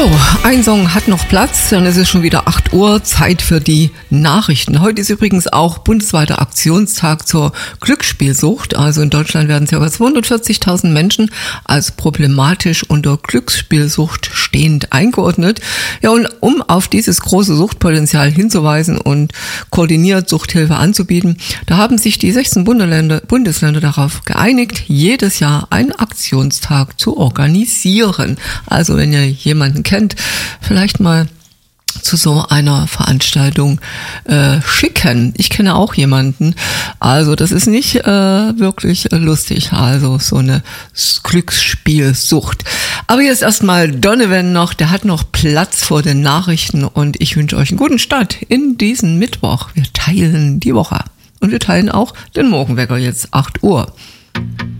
So, ein Song hat noch Platz, dann ist es schon wieder 8 Uhr, Zeit für die Nachrichten. Heute ist übrigens auch bundesweiter Aktionstag zur Glücksspielsucht. Also in Deutschland werden ca. 240.000 Menschen als problematisch unter Glücksspielsucht stehend eingeordnet. Ja, und um auf dieses große Suchtpotenzial hinzuweisen und koordiniert Suchthilfe anzubieten, da haben sich die 16 Bundesländer darauf geeinigt, jedes Jahr einen Aktionstag zu organisieren. Also wenn ihr jemanden kennt, vielleicht mal zu so einer Veranstaltung schicken. Ich kenne auch jemanden, also das ist nicht wirklich lustig, also so eine Glücksspielsucht. Aber jetzt erstmal Donovan noch, der hat noch Platz vor den Nachrichten und ich wünsche euch einen guten Start in diesen Mittwoch. Wir teilen die Woche und wir teilen auch den Morgenwecker jetzt 8 Uhr.